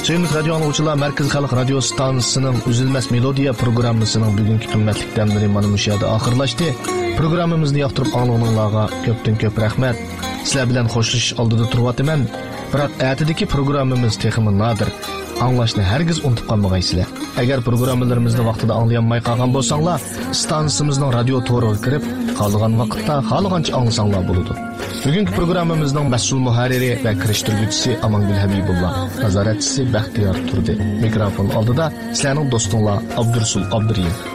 Sevimli radyo anlıqçılar, Merkez Xalq Radio Stansiyasının Üzülməz Melodiya programmasının bugünkü qimmatli dəmləri mana bu yerdə axırlaşdı. Programmamizni yoqtirib anglag'anlarga ko'pdan-ko'p rahmat. Sizlar bilan xo'shlashish oldida turibman. Biroq ertadagi programmamiz texmi nodir. Anglashni hargiz unutib qolmaysizlar. Agar programmalarimizni vaqtida anglayolmay qolgan bo'lsanglar, stansiyamizning radio to'riga kirib, qolgan vaqtda xohlagancha anglasanglar bo'ladi. Bugungi programmamizning mas'ul muharriri va kirishtiruvchisi Amangul Habibullah, nazoratchisi Baxtiyor Turdi. Mikrofon oldida sizlarning do'stinglar Abdursul Abduriyev.